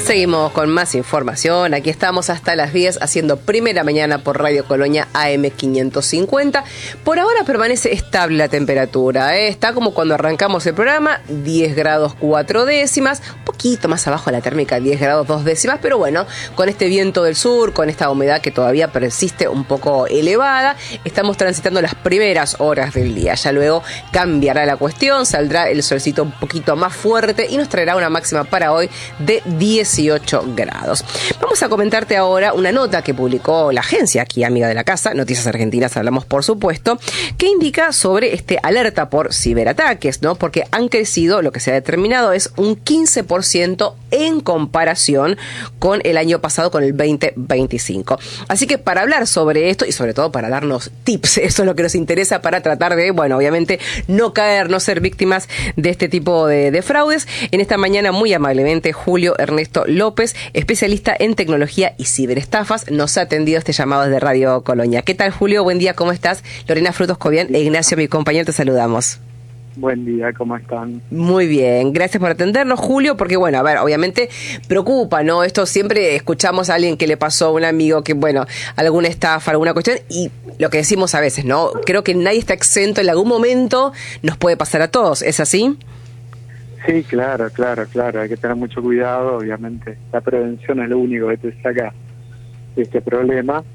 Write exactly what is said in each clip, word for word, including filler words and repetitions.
Seguimos con más información. Aquí estamos hasta las diez haciendo Primera Mañana por Radio Colonia A M quinientos cincuenta. Por ahora permanece estable la temperatura, ¿eh? Está como cuando arrancamos el programa, diez grados cuatro décimas, un poquito más abajo la térmica, diez grados dos décimas, pero bueno, con este viento del sur, con esta humedad que todavía persiste un poco elevada, estamos transitando las primeras horas del día. Ya luego cambiará la cuestión, saldrá el solcito un poquito más fuerte y nos traerá una máxima para hoy de dieciocho grados. Vamos a comentarte ahora una nota que publicó la agencia, aquí amiga de la casa, Noticias Argentinas hablamos por supuesto, que indica sobre este alerta por ciberataques, ¿no? Porque han crecido, lo que se ha determinado es un quince por ciento en comparación con el año pasado, con el veinte veinticinco. Así que para hablar sobre esto y sobre todo para darnos tips, eso es lo que nos interesa para tratar de, bueno, obviamente no caer, no ser víctimas de este tipo de, de fraudes. En esta mañana muy amablemente Julio Ernesto López, especialista en tecnología y ciberestafas, nos ha atendido este llamado desde Radio Colonia. ¿Qué tal, Julio? Buen día, ¿cómo estás? Lorena Frutos Cobian e Ignacio, mi compañero, te saludamos. Buen día, ¿cómo están? Muy bien, gracias por atendernos, Julio, porque bueno, a ver, obviamente preocupa, ¿no? Esto siempre escuchamos a alguien que le pasó a un amigo que, bueno, alguna estafa, alguna cuestión, y lo que decimos a veces, ¿no? Creo que nadie está exento, en algún momento nos puede pasar a todos, ¿es así? Sí, claro, claro, claro, hay que tener mucho cuidado, obviamente. La prevención es lo único que te saca de este problema.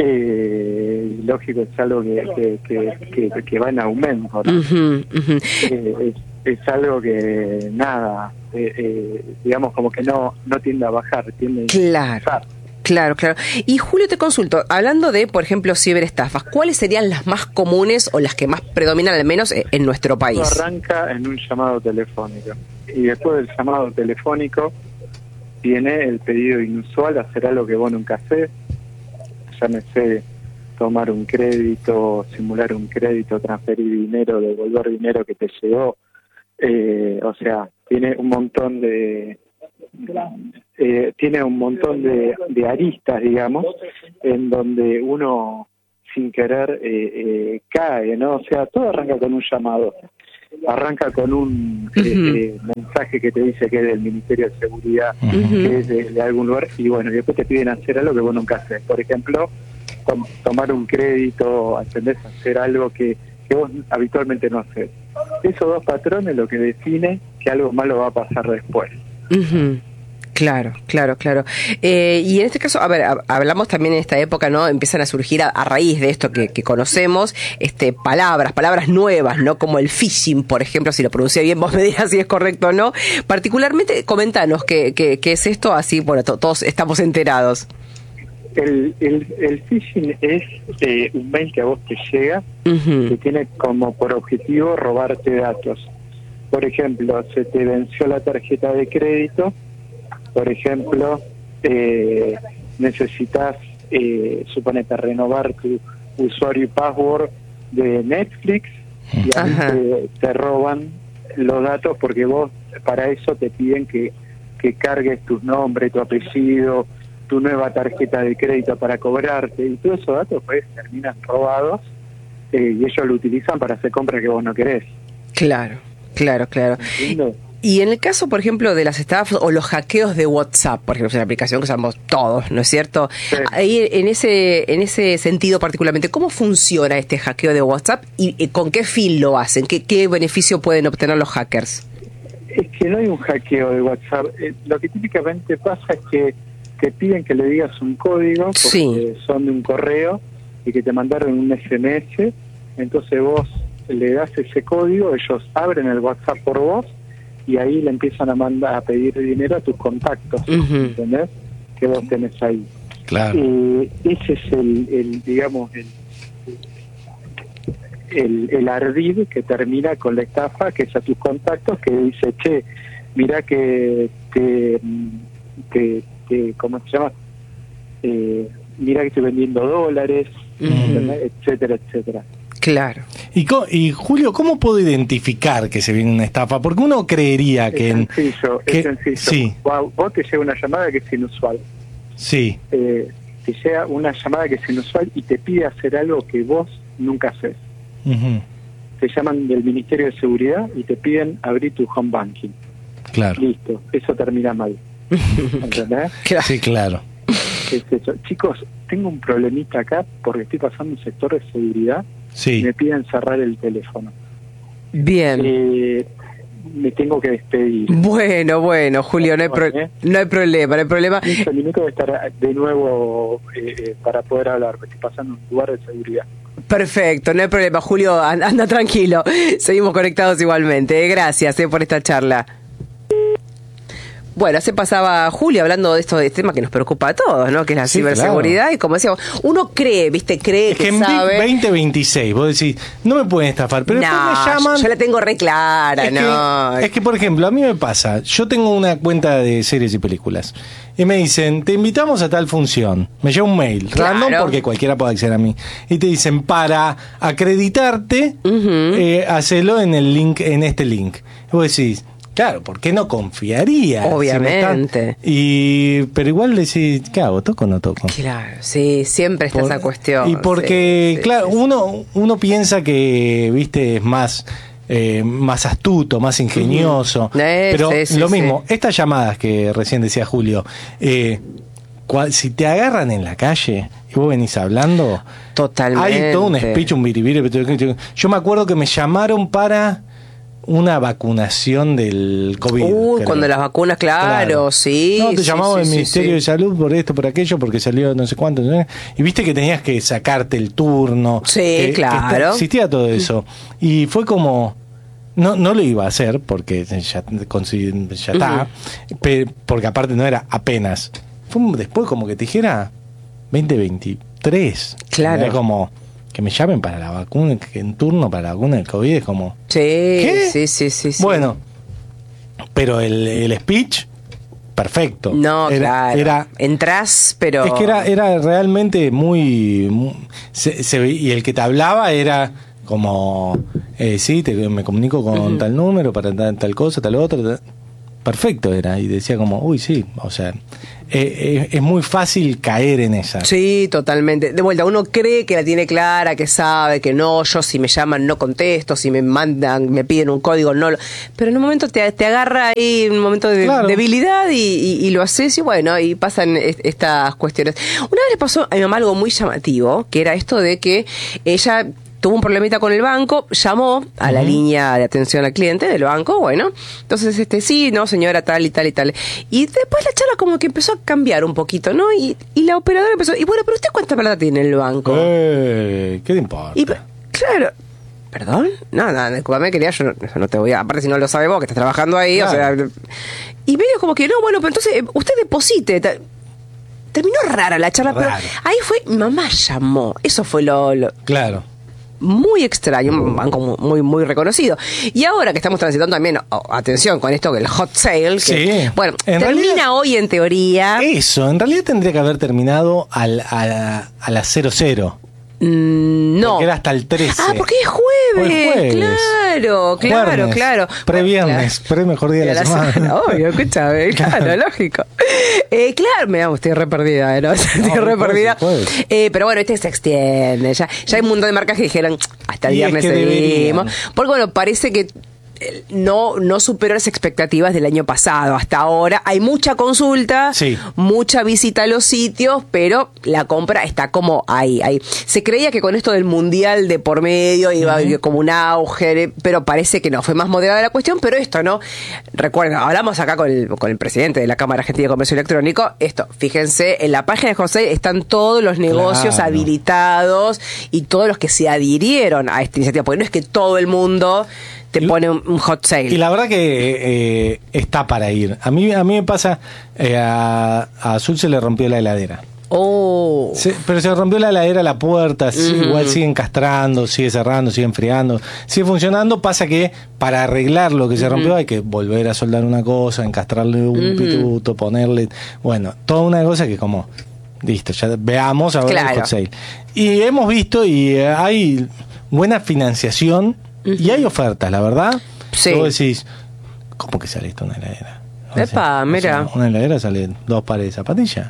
Eh, lógico, es algo que, que, que, que, que va en aumento, ¿no? Uh-huh, uh-huh. Eh, es, es algo que, nada, eh, eh, digamos como que no, no tiende a bajar, tiende claro. a bajar. Claro, claro. Y Julio, te consulto, hablando de, por ejemplo, ciberestafas, ¿cuáles serían las más comunes o las que más predominan, al menos en nuestro país? Todo arranca en un llamado telefónico y después del llamado telefónico viene el pedido inusual, hacer algo que vos nunca haces, llámese tomar un crédito, simular un crédito, transferir dinero, devolver dinero que te llegó, eh, o sea, tiene un montón de... Eh, tiene un montón de, de aristas, digamos, en donde uno sin querer eh, eh, cae, ¿no? O sea, todo arranca con un llamado, arranca con un uh-huh. eh, eh, mensaje que te dice que es del Ministerio de Seguridad, uh-huh. que es de, de algún lugar, y bueno, y después te piden hacer algo que vos nunca haces. Por ejemplo, tom- tomar un crédito, ¿entendés? Hacer algo que, que vos habitualmente no haces. Esos dos patrones lo que define que algo malo va a pasar después. Uh-huh. Claro, claro, claro. Eh, y en este caso, a ver, a, hablamos también en esta época, ¿no? Empiezan a surgir a, a raíz de esto que, que conocemos, este, palabras, palabras nuevas, ¿no? Como el phishing, por ejemplo, si lo pronuncié bien, vos me dirás si es correcto o no. Particularmente, comentanos qué, qué, qué es esto, así, bueno, to, todos estamos enterados. El, el, el phishing es eh, un mail que a vos te llega, uh-huh. que tiene como por objetivo robarte datos. Por ejemplo, se te venció la tarjeta de crédito. Por ejemplo, eh, necesitas, eh, suponete, renovar tu usuario y password de Netflix y ahí te, te roban los datos porque vos para eso te piden que, que cargues tu nombre, tu apellido, tu nueva tarjeta de crédito para cobrarte y todos esos datos pues terminan robados eh, y ellos lo utilizan para hacer compras que vos no querés. Claro, claro, claro. ¿Entiendes? Y en el caso, por ejemplo, de las estafas o los hackeos de WhatsApp, por ejemplo, es una aplicación que usamos todos, ¿no es cierto? Sí. Ahí, en ese en ese sentido particularmente, ¿cómo funciona este hackeo de WhatsApp y, y con qué fin lo hacen? ¿Qué, qué beneficio pueden obtener los hackers? Es que no hay un hackeo de WhatsApp. Eh, lo que típicamente pasa es que te piden que le digas un código, porque sí. son de un correo, y que te mandaron un ese eme ese, entonces vos le das ese código, ellos abren el WhatsApp por vos, y ahí le empiezan a mandar a pedir dinero a tus contactos, uh-huh. ¿entendés? Que vos tenés ahí. Claro. Eh, ese es el, el digamos, el, el, el ardid que termina con la estafa, que es a tus contactos, que dice, che, mirá que te, te, te ¿cómo se llama? Eh, mirá que estoy vendiendo dólares, uh-huh. etcétera, etcétera. Claro. Y, y Julio, ¿cómo puedo identificar que se viene una estafa? Porque uno creería que... Es sencillo, que, es sencillo. Sí. Vos, vos te llega una llamada que es inusual. Sí. Eh, te llega una llamada que es inusual y te pide hacer algo que vos nunca haces. Uh-huh. Te llaman del Ministerio de Seguridad y te piden abrir tu home banking. Claro. Listo, eso termina mal. ¿Entendés? Claro. Sí, claro. ¿Qué es eso? Chicos, tengo un problemita acá porque estoy pasando un sector de seguridad y Sí. me piden cerrar el teléfono. Bien. Eh, me tengo que despedir. Bueno, bueno, Julio, no hay, pro- ¿Eh? no hay problema, no hay problema. quince minutos de estar de nuevo eh, para poder hablar, me estoy pasando un lugar de seguridad. Perfecto, no hay problema, Julio, anda, anda tranquilo. Seguimos conectados igualmente. Gracias eh, por esta charla. Bueno, se pasaba Julio hablando de esto, de este tema que nos preocupa a todos, ¿no? Que es la Sí, ciberseguridad. claro. Y como decíamos, uno cree, ¿viste? Cree Es que, que en sabe. veinte veintiséis vos decís, no me pueden estafar, pero después no, me llaman. yo, yo la tengo re clara, es, ¿no? que, es que, por ejemplo, a mí me pasa, yo tengo una cuenta de series y películas y me dicen, te invitamos a tal función. Me llega un mail, Claro. random, porque cualquiera puede acceder a mí. Y te dicen, para acreditarte, Ujú. eh, hacelo en el link, en este link. Y vos decís, claro, ¿por qué no confiaría? Si me Obviamente. están- y pero igual decís, ¿qué hago? ¿Toco o no toco? Claro, sí, siempre está Por- esa cuestión. Y porque, sí, sí, claro, sí, sí. uno uno piensa que, viste, es más eh, más astuto, más ingenioso. Ujú. Eh, pero sí, sí, lo sí. mismo, estas llamadas que recién decía Julio, eh, cual- si te agarran en la calle y vos venís hablando, Totalmente. hay todo un speech, un biribiri. Yo me acuerdo que me llamaron para una vacunación del COVID. Uy, creo. cuando las vacunas, claro, sí. No, te sí, llamamos sí, del sí, Ministerio sí. de Salud por esto, por aquello, porque salió no sé cuánto. ¿no? Y viste que tenías que sacarte el turno. Sí, que- que claro. está- existía todo eso. Y fue como... No, no lo iba a hacer porque ya, consi- ya está. pe- porque aparte no era apenas. Fue un- después como que te dijera veinte veintitrés. Claro. Era como que me llamen para la vacuna, que en turno para la vacuna del COVID es como... Sí, ¿Qué? sí, sí, sí, sí. Bueno, pero el, el speech, perfecto. No, era, claro. Era, Entrás, pero... es que era, era realmente muy... muy- se, se ve- y el que te hablaba era como, eh, sí, te, me comunico con Ujú. tal número para tal, tal cosa, tal otra. tal- perfecto era. Y decía como, uy, sí, o sea, eh, eh, es muy fácil caer en esa. Sí, totalmente. De vuelta, uno cree que la tiene clara, que sabe, que no, yo si me llaman no contesto, si me mandan, me piden un código, no lo... Pero en un momento te, te agarra ahí un momento de Claro. debilidad y, y- y lo haces y bueno, y pasan est- estas cuestiones. Una vez le pasó a mi mamá algo muy llamativo, que era esto de que ella... tuvo un problemita con el banco, llamó a la Ujú. línea de atención al cliente del banco, bueno, entonces este sí, no señora, tal y tal y tal. Y después la charla como que empezó a cambiar un poquito, ¿no? Y, y la operadora empezó, y bueno, pero usted cuánta plata tiene en el banco. Eh, ¿Qué te importa? Y claro, ¿perdón? No, no, discúlpame, quería, yo no, no te voy a, aparte si no lo sabes vos que estás trabajando ahí, Claro. o sea, y medio como que, no, bueno, pero entonces eh, usted deposite. ta- Terminó rara la charla, Raro. pero ahí fue, mamá llamó, eso fue lo- lo Claro. muy extraño, un banco muy muy reconocido. Y ahora que estamos transitando también, oh, atención con esto que el hot sale, que, Sí. bueno, En termina realidad- hoy en teoría. Eso, en realidad tendría que haber terminado al, a, la, a las cero cero. Mm, no. Porque era hasta el trece. Ah, porque es jueves. Fue jueves. Claro, claro, Jueves, claro. Previernes, pre mejor día de la, semana. Obvio, escúchame, claro, lógico. Eh, claro, me estoy re perdida, ¿no? Estoy No, re jueves, perdida. jueves. Eh, pero bueno, este se extiende. Ya, ya hay un montón de marcas que dijeron, hasta el Y es viernes que seguimos. deberían. Porque bueno, parece que eh, no, no superó las expectativas del año pasado. Hasta ahora hay mucha consulta, Sí. mucha visita a los sitios, pero la compra está como ahí, ahí. Se creía que con esto del mundial de por medio iba a haber como un auge, pero parece que no, fue más moderada la cuestión, pero esto no. Recuerden, hablamos acá con el, con el presidente de la Cámara Argentina de Comercio Electrónico, esto, fíjense, en la página de José están todos los negocios Claro. habilitados y todos los que se adhirieron a esta iniciativa, porque no es que todo el mundo te Y- pone un, un hot sale. Y la verdad que eh, está para ir. A mí, a mí me pasa, eh, a, a Azul se le rompió la heladera. Oh. Se- pero se rompió la heladera, la puerta, sí, Ujú. igual siguen castrando, sigue cerrando, sigue enfriando, sigue funcionando. Pasa que para arreglar lo que se rompió hay que volver a soldar una cosa, encastrarle un Ujú. pituto, ponerle, bueno, toda una cosa que como, listo, ya veamos a ver Claro. el hot sale. Y hemos visto y eh, hay buena financiación y hay ofertas, la verdad. Sí. Y vos decís, ¿cómo que sale esto una heladera? O Epa, sea, mira. o sea, una heladera sale dos pares de zapatillas.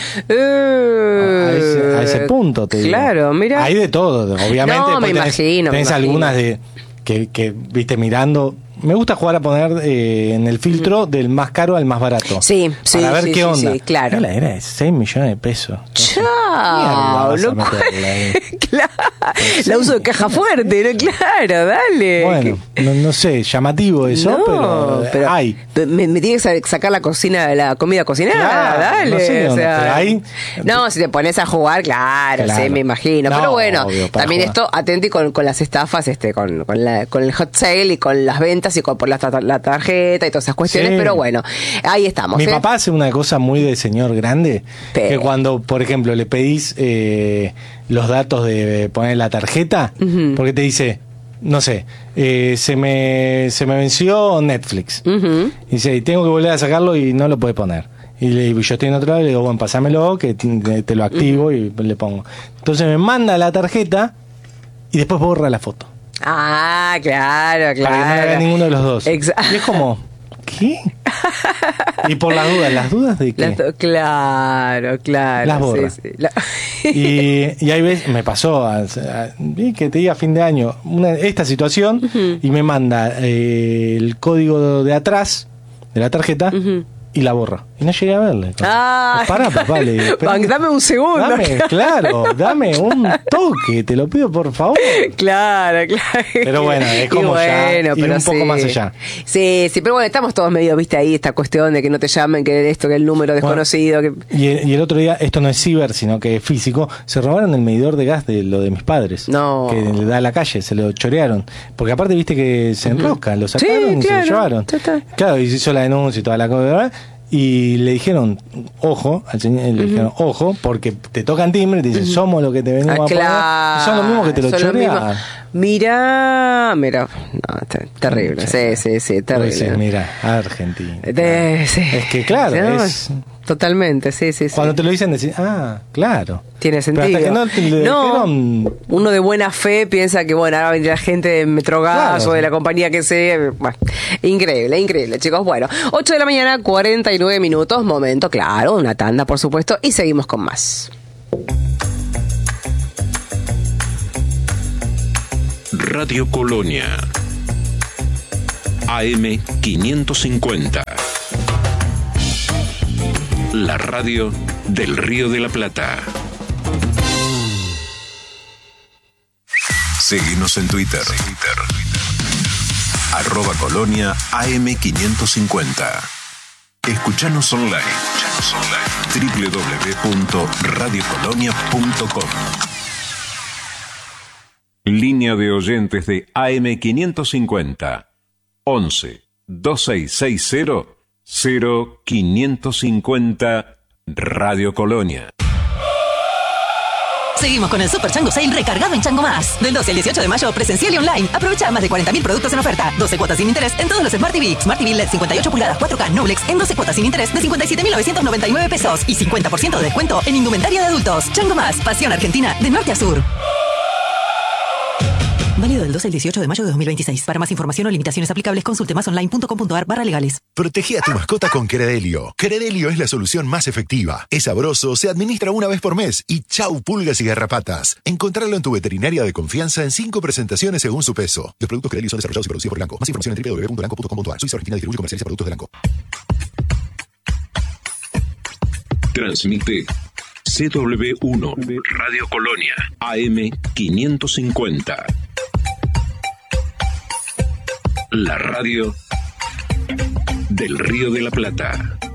Eh, A ese, a ese punto te digo. Claro, mira. Hay de todo, obviamente. No, me después tenés- imagino, me Tenés imagino. algunas de que, que, viste, mirando, me gusta jugar a poner eh, en el filtro mm. del más caro al más barato. Sí, sí. Para ver sí, qué sí, onda. Sí, claro. La era de seis millones de pesos. Chao, loco. Claro. La uso de caja fuerte, ¿no? Claro, dale. Bueno, no, no sé, llamativo eso, no, pero, pero hay. Me, me tiene que sacar la cocina, la comida cocinada, claro, dale. No sé, o sea, pero hay. No, si te pones a jugar, claro, claro. sí, me imagino. No, pero bueno, obvio, también jugar. Esto, atenti con, con las estafas, este, con, con, la, con el hot sale y con las ventas y con por la, la tarjeta y todas esas cuestiones, sí. Pero bueno, ahí estamos. Mi ¿eh? papá hace una cosa muy de señor grande, pero. que cuando, por ejemplo, le pedís eh, los datos de poner la tarjeta, uh-huh. porque te dice, no sé, eh, se me se me venció Netflix. Uh-huh. Y dice, tengo que volver a sacarlo y no lo puedes poner. Y le, yo estoy en otro lado y le digo, bueno, pásamelo, que te, te lo activo uh-huh. y le pongo. Entonces me manda la tarjeta y después borra la foto. Ah, claro, claro. Para que no haga ninguno de los dos. Exacto. Y es como, ¿qué? Y por las dudas, ¿las dudas de qué? Las do- claro, claro. Las borra. Sí, sí. La- y, y hay veces, me pasó, a, a, que te diga a fin de año, una, esta situación, uh-huh. y me manda eh, el código de atrás de la tarjeta, uh-huh. y la borra. Y no llegué a verle. Ah, Pará, papá. Le digo, dame un segundo. Dame, claro, dame un toque, te lo pido por favor. Claro, claro. Pero bueno, es como bueno, ya, y un sí. poco más allá. Sí, sí, pero bueno, estamos todos medio, viste, ahí esta cuestión de que no te llamen, que esto, que el número desconocido. Bueno, que... y, el, y el otro día, esto no es ciber, sino que es físico, se robaron el medidor de gas de lo de mis padres. No. Que le da a la calle, se lo chorearon. Porque aparte, viste que se enroscan, lo sacaron sí, y claro, se lo llevaron. Total. Claro, y se hizo la denuncia y toda la cosa, ¿verdad? Y le dijeron, ojo, al señor, le uh-huh. dijeron, ojo, porque te tocan timbre y te dicen, uh-huh. somos lo que te venimos ah, a claro. poner. Y son los mismos que te lo chorean. Mira, mira, no, terrible, sí, sí, sí, terrible. Sí, mira, Argentina. De, sí. Es que claro, no, es... Totalmente, sí, sí, sí. Cuando te lo dicen, decís, ah, claro. Tiene sentido. Pero hasta que no te le no, dijeron... uno de buena fe piensa que, bueno, ahora vendrá gente de Metrogas claro. o de la compañía que sea. Bueno, increíble, increíble, chicos. Bueno, ocho de la mañana, cuarenta y nueve minutos. Momento, claro, una tanda, por supuesto. Y seguimos con más. Radio Colonia. A M quinientos cincuenta. La radio del Río de la Plata. Seguinos en Twitter. Twitter. Arroba Colonia A M quinientos cincuenta. Escuchanos online. Escuchanos online. doble u doble u doble u punto radio colonia punto com. Línea de oyentes de A M quinientos cincuenta. once, veintiséis sesenta, cero quinientos cincuenta Radio Colonia. Seguimos con el Super Chango Sale recargado en Chango Más. Del doce al dieciocho de mayo, presencial y online. Aprovecha más de cuarenta mil productos en oferta. doce cuotas sin interés en todos los Smart T V. Smart T V L E D cincuenta y ocho pulgadas cuatro K Noblex en doce cuotas sin interés de cincuenta y siete mil novecientos noventa y nueve pesos. Y cincuenta por ciento de descuento en indumentaria de adultos. Chango Más, pasión argentina de norte a sur. Válido del doce al dieciocho de mayo de dos mil veintiséis. Para más información o limitaciones aplicables, consulte masonline.com.ar barra legales. Protege a tu mascota con Credelio. Credelio es la solución más efectiva. Es sabroso, se administra una vez por mes y chau pulgas y garrapatas. Encontrarlo en tu veterinaria de confianza en cinco presentaciones según su peso. Los productos Credelio son desarrollados y producidos por Elanco. Más información en doble u doble u doble u punto elanco punto com punto a r. Suiza Argentina distribuye y comercializa productos de Elanco. Transmite C W uno Radio Colonia A M quinientos cincuenta. La radio del Río de la Plata.